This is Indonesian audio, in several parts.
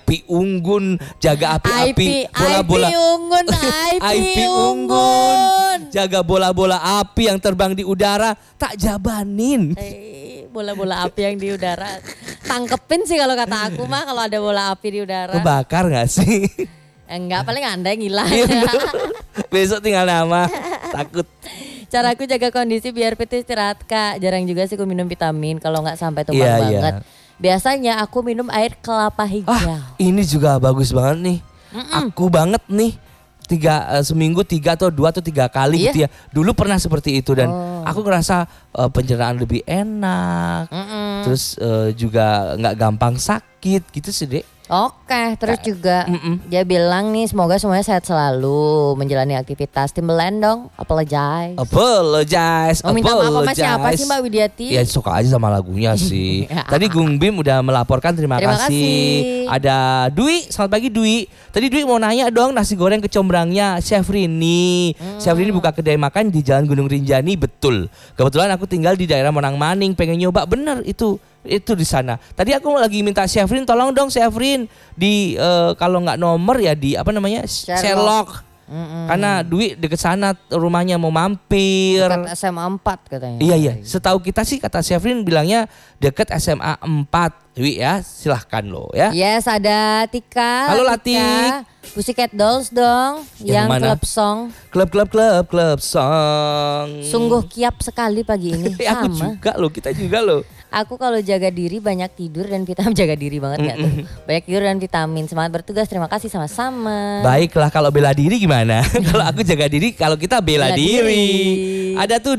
api unggun, jaga api-api, bola-bola. IP unggun, IP unggun. Jaga bola-bola api yang terbang di udara, tak jabanin. Bola-bola api yang di udara. Tangkepin sih kalau kata aku mah kalau ada bola api di udara. Kebakar gak sih? Enggak, paling Anda yang hilang. Besok tinggal nama, takut. Cara aku jaga kondisi biar PT istirahat Kak. Jarang juga sih aku minum vitamin kalau nggak sampai tumpah banget. Biasanya aku minum air kelapa hijau. Ini juga bagus banget nih. Aku banget nih. Seminggu 3 atau 2 atau 3 kali gitu ya. Dulu pernah seperti itu dan aku ngerasa pencernaan lebih enak. Terus juga nggak gampang sakit gitu sih Dek. Oke, terus juga dia bilang nih semoga semuanya sehat selalu menjalani aktivitas. Timbalan dong, apologize. Oh, minta maaf sama siapa sih Mbak Widiati? Ya suka aja sama lagunya sih. Tadi Gung Bim udah melaporkan terima kasih. Ada Dwi, selamat pagi Dwi. Tadi Dwi mau nanya dong nasi goreng kecombrangnya Chef Rini. Chef Rini buka kedai makan di Jalan Gunung Rinjani, betul. Kebetulan aku tinggal di daerah Monang Maning, pengen nyoba, bener itu di sana. Tadi aku lagi minta Syafrin, tolong dong Syafrin di kalau nggak nomor ya di apa namanya Sherlock. Karena Dwi deket sana rumahnya mau mampir. Dekat SMA 4 katanya. Iya. Setahu kita sih kata Syafrin bilangnya deket SMA 4. Dwi ya, silahkan lo ya. Yes, ada Tika. Halo Latik. Pussycat Dolls dong, yang klub song. Klub song. Sungguh kiap sekali pagi ini. Aku juga lo, kita juga lo. Aku kalau jaga diri banyak tidur dan vitamin, jaga diri banget gak tuh? Banyak tidur dan vitamin, semangat bertugas, terima kasih sama-sama. Baiklah, kalau bela diri gimana? Kalau aku jaga diri, kalau kita bela diri. Ada tuh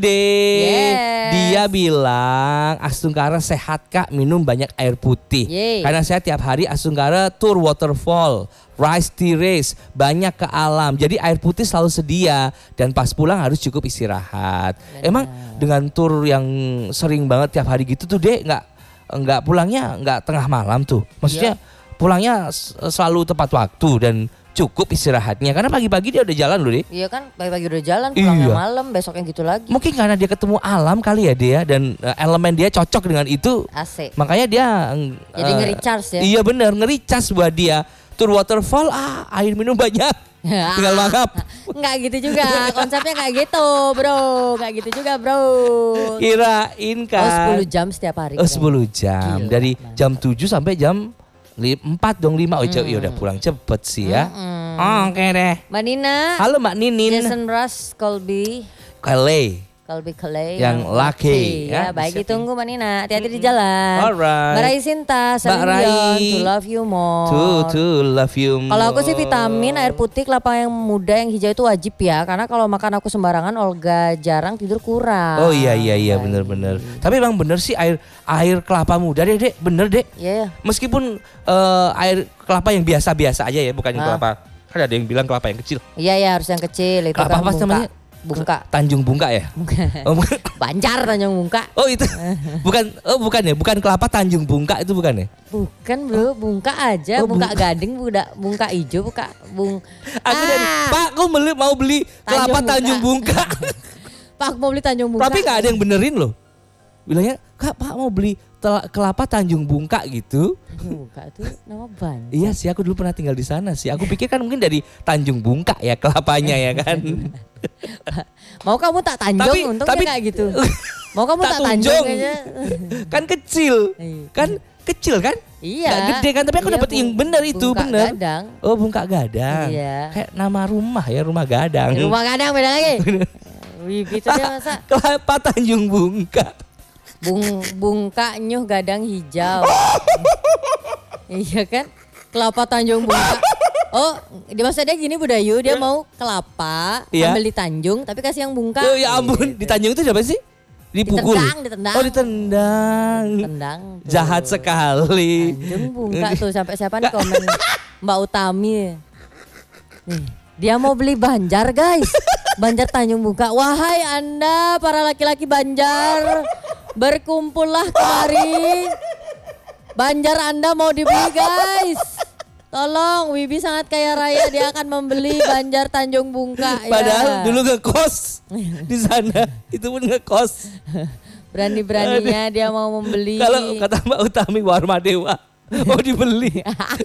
dia bilang Astungkara sehat Kak, minum banyak air putih. Karena saya tiap hari Astungkara tour waterfall, rice terrace, banyak ke alam. Jadi air putih selalu sedia dan pas pulang harus cukup istirahat. Emang dengan tour yang sering banget tiap hari gitu tuh Dek nggak pulangnya nggak tengah malam tuh. Maksudnya pulangnya selalu tepat waktu dan cukup istirahatnya. Karena pagi-pagi dia udah jalan loh Dek. Iya kan, pagi-pagi udah jalan, pulangnya malam, besoknya gitu lagi. Mungkin karena dia ketemu alam kali ya dia dan elemen dia cocok dengan itu. AC. Makanya dia jadi nge-recharge ya. Iya benar, nge-recharge buat dia. Tour waterfall, air minum banyak. Tinggal mangap. Enggak gitu juga, konsepnya kayak gitu bro. Enggak gitu juga bro. Kirain kan. 10 jam setiap hari. 10 jam. Gila, dari jam 7 sampai jam 4 dong 5. Ya udah pulang cepet sih ya. Oke deh. Mbak Nina. Halo Mbak Ninin. Jason Russ, Colby Clay yang lucky ya. Baik, ditunggu Mbak Nina. Hati-hati di jalan. Alright. Mbak Rai Sinta, Celine Dion, To Love You More. To love you more. Kalau aku sih vitamin, air putih, kelapa yang muda, yang hijau itu wajib ya. Karena kalau makan aku sembarangan, Olga jarang tidur kurang. Oh iya bener. Tapi emang bener sih air kelapa muda Dek, bener Dek. Iya. Meskipun air kelapa yang biasa-biasa aja ya, bukan yang kelapa. Kan ada yang bilang kelapa yang kecil. Iya harus yang kecil. Itu kelapa kan apa namanya? Bungka. Tanjung Bungka ya? Banjar Tanjung Bungka. Oh itu bukan ya? Bukan kelapa Tanjung Bungka itu bukan ya? Bukan bro, bungka aja, bungka gading, bungka hijau, Aku dari Pak, aku mau beli kelapa Tanjung Bungka. Pak, aku mau beli Tanjung Bungka. Tapi gak ada yang benerin loh. Bilangnya, Kak Pak mau beli kelapa Tanjung Bungka gitu. Tanjung Bungka itu nama Banjar. Iya sih, aku dulu pernah tinggal di sana sih. Aku pikir kan mungkin dari Tanjung Bungka ya kelapanya ya kan. Mau kamu tak tanjung, untungnya kayak gitu. Mau kamu tak tanjung aja. Kan kecil. Kan kecil kan? Iya. Gak gede kan, tapi aku dapat yang benar itu, benar. Gadang. Oh, Bungka Gadang. Iya. Kayak nama rumah ya, Rumah Gadang. Rumah Gadang beda lagi. Wih, gitu dia masa. Kelapa Tanjung Bungka. Bungka nyuh gadang hijau. Iya kan? Kelapa Tanjung Bungka. Oh, maksudnya gini Budayu, dia mau kelapa, ambil di Tanjung, tapi kasih yang bungka. Oh ya ampun, di Tanjung itu siapa sih? Dipukul? Ditendang. Oh ditendang. Tendang. Jahat sekali. Tanjung Bungka tuh, sampai siapa nih komen Mbak Utami. Nih, dia mau beli Banjar guys. Banjar Tanjung Bungka. Wahai Anda para laki-laki Banjar, berkumpullah kemari. Banjar Anda mau dibeli guys. Tolong, Wibi sangat kaya raya, dia akan membeli Banjar Tanjung Bungka. Padahal dulu ngekos di sana, itu pun ngekos. Berani-beraninya dia mau membeli. Kalau kata Mbak Utami Warma Dewa mau dibeli,